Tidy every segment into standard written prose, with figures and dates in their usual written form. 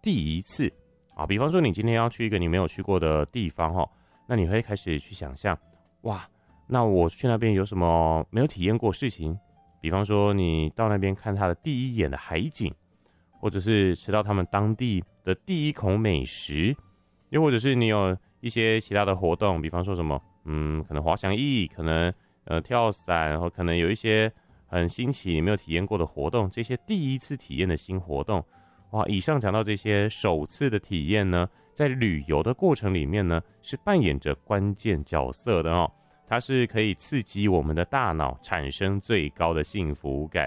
第一次啊。比方说你今天要去一个你没有去过的地方哦，那你会开始去想象，哇，那我去那边有什么没有体验过事情？比方说你到那边看它的第一眼的海景，或者是吃到他们当地的第一口美食，又或者是你有一些其他的活动，比方说什么，可能滑翔翼，可能跳伞，或可能有一些很新奇你没有体验过的活动，这些第一次体验的新活动，哇，以上讲到这些首次的体验呢，在旅游的过程里面呢，是扮演着关键角色的哦。它是可以刺激我们的大脑产生最高的幸福感。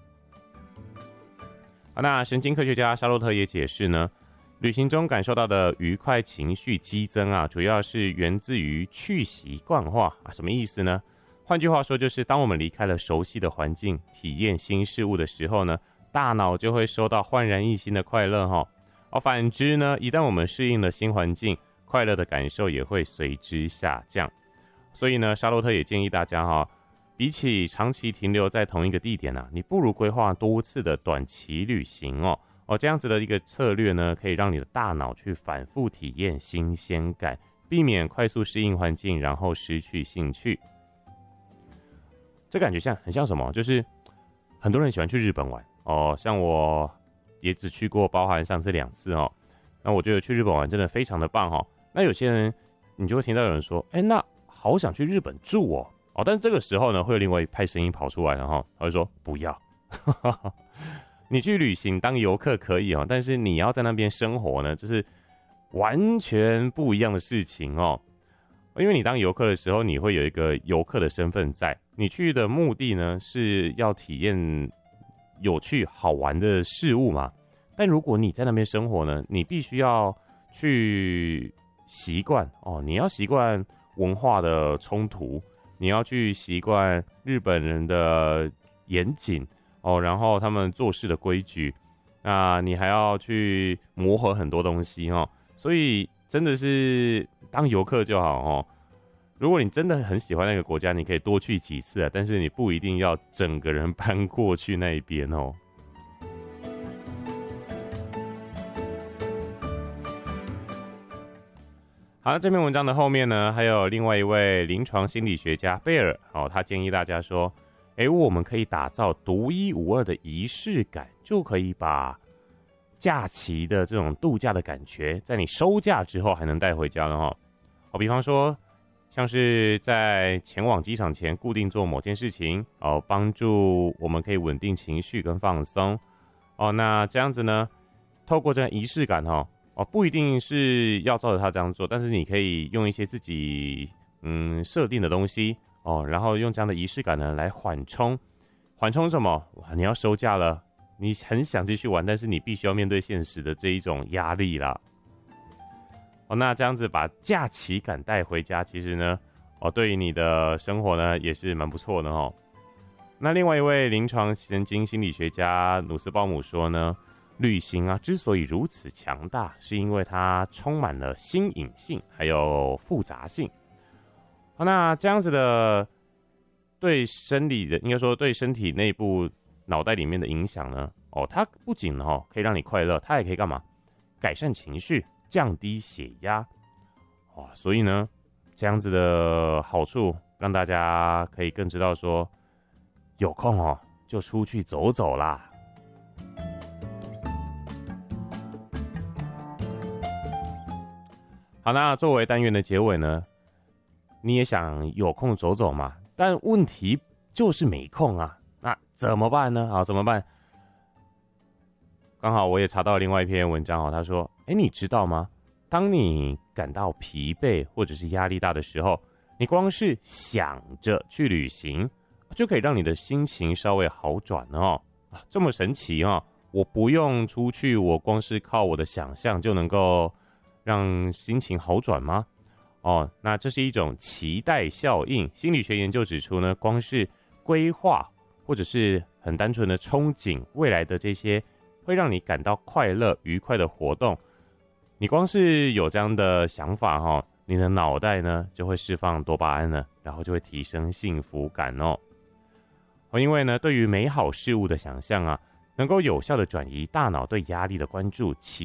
好，那神经科学家沙洛特也解释呢，旅行中感受到的愉快情绪激增啊，主要是源自于去习惯化啊。什么意思呢？换句话说，就是当我们离开了熟悉的环境，体验新事物的时候呢，大脑就会收到焕然一新的快乐哈。反之呢，一旦我们适应了新环境，快乐的感受也会随之下降。所以呢，沙洛特也建议大家比起长期停留在同一个地点啊，你不如规划多次的短期旅行这样子的一个策略呢，可以让你的大脑去反复体验新鲜感，避免快速适应环境，然后失去兴趣。这感觉很像什么？就是很多人喜欢去日本玩像我也只去过包含上次2次那我觉得去日本玩真的非常的棒那有些人你就会听到有人说，那好想去日本住但是这个时候呢，会有另外一派声音跑出来了他会说不要你去旅行当游客可以但是你要在那边生活呢，这是完全不一样的事情因为你当游客的时候，你会有一个游客的身份在，你去的目的呢是要体验有趣好玩的事物嘛。但如果你在那边生活呢，你必须要去习惯你要习惯文化的冲突，你要去习惯日本人的严谨然后他们做事的规矩，那你还要去磨合很多东西所以真的是当游客就好如果你真的很喜欢那个国家，你可以多去几次但是你不一定要整个人搬过去那一边好，这篇文章的后面呢，还有另外一位临床心理学家贝尔他建议大家说，我们可以打造独一无二的仪式感，就可以把假期的这种度假的感觉，在你收假之后还能带回家了比方说，像是在前往机场前固定做某件事情帮助我们可以稳定情绪跟放松那这样子呢，透过这个仪式感不一定是要照着他这样做，但是你可以用一些自己设定的东西然后用这样的仪式感呢来缓冲什么？哇，你要收假了，你很想继续玩，但是你必须要面对现实的这一种压力啦那这样子把假期感带回家，其实呢对于你的生活呢也是蛮不错的那另外一位临床神经心理学家努斯鲍姆说呢，旅行之所以如此强大，是因为它充满了新颖性还有复杂性那这样子的对生理的，应该说对身体内部脑袋里面的影响呢它不仅可以让你快乐，它也可以干嘛？改善情绪，降低血压所以呢，这样子的好处让大家可以更知道说，有空就出去走走啦。好，那作为单元的结尾呢，你也想有空走走嘛？但问题就是没空那怎么办呢？怎么办？刚好我也查到另外一篇文章他说，你知道吗？当你感到疲惫或者是压力大的时候，你光是想着去旅行，就可以让你的心情稍微好转这么神奇我不用出去，我光是靠我的想象就能够让心情好转吗？那这是一种期待效应。心理学研究指出呢，光是规划或者是很单纯的憧憬未来的这些会让你感到快乐愉快的活动，你光是有这样的想法你的脑袋呢就会释放多巴胺呢，然后就会提升幸福感因为呢，对于美好事物的想象能够有效的转移大脑对压力的关注，